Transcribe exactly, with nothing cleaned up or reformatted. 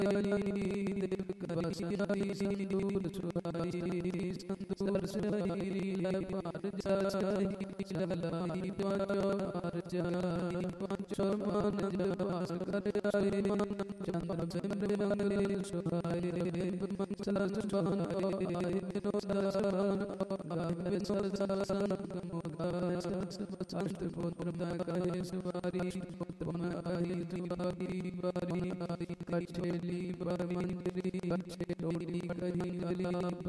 ਕਬੀਰਾਈ ਸੰਦੂਰ ਸੁਆਈ ਸੰਦੂਰ ਸੁਆਈ ਭਾਰ ਜਾਈ ਚਲਾਈ ਪਾਚੋ ਹਰ ਜਾਈ ਪਾਚੋ ਮਨ ਜਵਾਸ ਕਰਿਆਈ ਚੰਦ ਬਿੰਦ ਮੰਗਲੇ ਸੁਆਈ ਮਨਸਾ ਸੁਆਈ ਬਿਨੋ ਦਾਸਨ ਗਾਵੇ ਸਲਸਨ ਮੁਗਾਇ ਸੰਤ ਪੁੱਤਰ ਮੈਂ ਕਹੇ ਸਵਾਰੀ ਪੁੱਤਰ ਮੈਂ ਆਈ ਦੀਵਾਰੀ ਬਾਰੀ ਆਈ ਕਛੇਲੀ ਬਰਮੰਦਰੀ ਕਛੇ ਡੋਲੀ ਕਹੀ ਗਲੀ